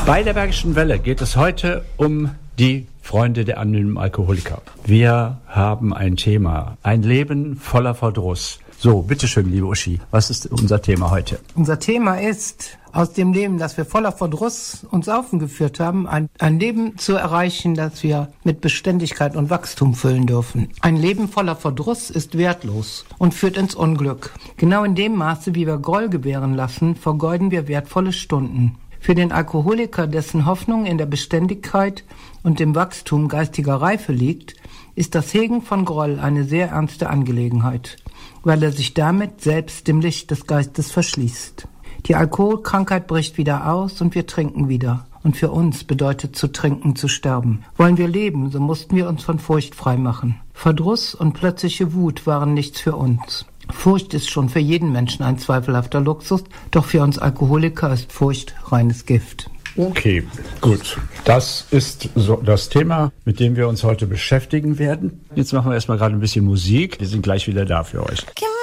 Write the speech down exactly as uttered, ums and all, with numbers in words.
Bei der Bergischen Welle geht es heute um die Freunde der anonymen Alkoholiker. Wir haben ein Thema, ein Leben voller Verdruss. So, bitteschön, liebe Uschi, was ist unser Thema heute? Unser Thema ist, aus dem Leben, das wir voller Verdruss und Saufen geführt haben, ein, ein Leben zu erreichen, das wir mit Beständigkeit und Wachstum füllen dürfen. Ein Leben voller Verdruss ist wertlos und führt ins Unglück. Genau in dem Maße, wie wir Groll gewähren lassen, vergeuden wir wertvolle Stunden. Für den Alkoholiker, dessen Hoffnung in der Beständigkeit und dem Wachstum geistiger Reife liegt, ist das Hegen von Groll eine sehr ernste Angelegenheit, weil er sich damit selbst dem Licht des Geistes verschließt. Die Alkoholkrankheit bricht wieder aus und wir trinken wieder. Und für uns bedeutet zu trinken zu sterben. Wollen wir leben, so mussten wir uns von Furcht freimachen. Verdruss und plötzliche Wut waren nichts für uns. Furcht ist schon für jeden Menschen ein zweifelhafter Luxus, doch für uns Alkoholiker ist Furcht reines Gift. Okay, gut. Das ist so das Thema, mit dem wir uns heute beschäftigen werden. Jetzt machen wir erstmal gerade ein bisschen Musik. Wir sind gleich wieder da für euch.